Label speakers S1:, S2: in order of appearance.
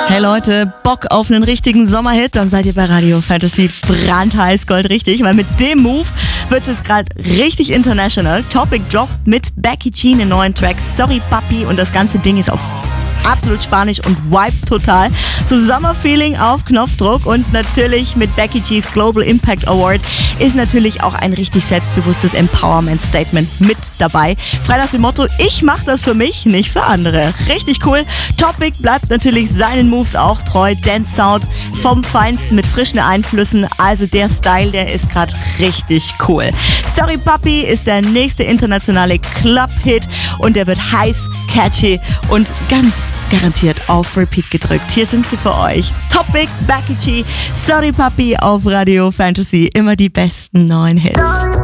S1: Hey Leute, Bock auf einen richtigen Sommerhit? Dann seid ihr bei Radio Fantasy brandheiß Gold richtig, weil mit dem Move wird es jetzt gerade richtig international. Topic droppt mit Becky G einen neuen Track, Sorry Papi, und das ganze Ding ist auf absolut Spanisch und vibet total. So Sommerfeeling auf Knopfdruck, und natürlich mit Becky G's Global Impact Award ist natürlich auch ein richtig selbstbewusstes Empowerment-Statement mit dabei. Frei nach dem Motto, ich mach das für mich, nicht für andere. Richtig cool. Topic bleibt natürlich seinen Moves auch treu. Dance Sound vom Feinsten mit frischen Einflüssen. Also der Style, der ist gerade richtig cool. Sorry Papi ist der nächste internationale Club-Hit und der wird heiß, catchy und ganz garantiert auf Repeat gedrückt. Hier sind sie für euch. Topic, Becky G, Sorry Papi auf Radio Fantasy. Immer die besten neuen Hits.